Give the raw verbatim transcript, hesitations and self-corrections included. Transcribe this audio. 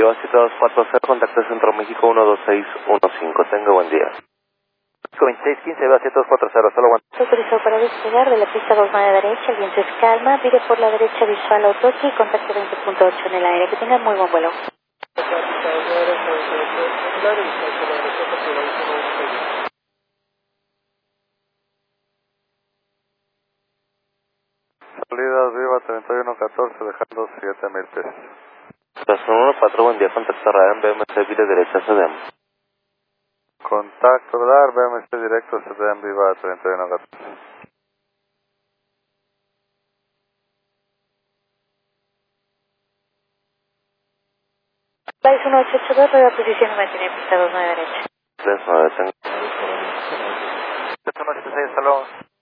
Viva siete dos cuatro cero, contacto Centro México uno dos seis uno cinco. Tenga buen día. veintiséis quince, Viva siete dos cuatro cero, solo aguanta. Autorizado para despegar de la pista dos nueve derecha, el viento es calma, vire por la derecha visual autoki, contacto veinte punto ocho en el aire. Que tengan muy buen vuelo. Salidas Viva treinta y uno catorce, dejando siete mil pies. Estación uno cuatro, buen día, contacto Radar B M C, vire derecha C D M. Contacto Radar, B M C directo, C D M Viva treinta y uno catorce. País uno ocho ocho dos, rueda posición y mantiene pista dos nueve derecha. tres nueve, tenga. uno ocho seis, hasta luego.